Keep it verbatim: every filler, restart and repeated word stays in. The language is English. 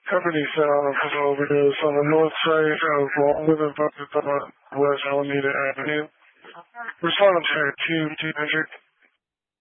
Company South overdose on the north side of Longwood and Bucket on West Alameda Avenue. Respondent Team T. Hendrick.